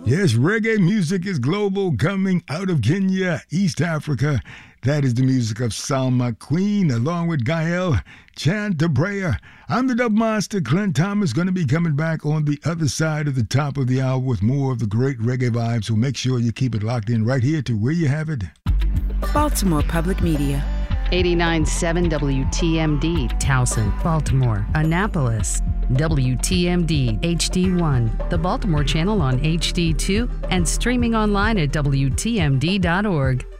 Yes, reggae music is global, coming out of Kenya, East Africa. That is the music of Salma Queen, along with Gael Chantabrea. I'm the Dub Master, Clint Thomas, going to be coming back on the other side of the top of the hour with more of the great reggae vibes, so make sure you keep it locked in right here to where you have it. Baltimore Public Media. 89.7 WTMD. Towson, Baltimore, Annapolis. WTMD HD1, the Baltimore channel on HD2, and streaming online at WTMD.org.